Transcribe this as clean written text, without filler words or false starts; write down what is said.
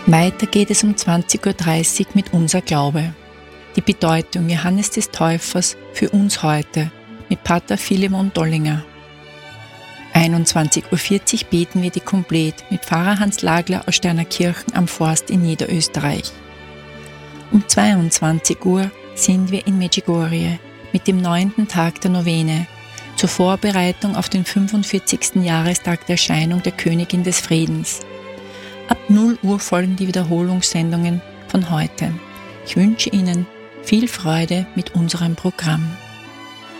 Weiter geht es um 20.30 Uhr mit Unser Glaube. Die Bedeutung Johannes des Täufers für uns heute mit Pater Philemon Dollinger. 21.40 Uhr beten wir die Komplett mit Pfarrer Hans Lagler aus Steinerkirchen am Forst in Niederösterreich. Um 22 Uhr sind wir in Medjugorje mit dem 9. Tag der Novene zur Vorbereitung auf den 45. Jahrestag der Erscheinung der Königin des Friedens. Ab 0 Uhr folgen die Wiederholungssendungen von heute. Ich wünsche Ihnen viel Freude mit unserem Programm.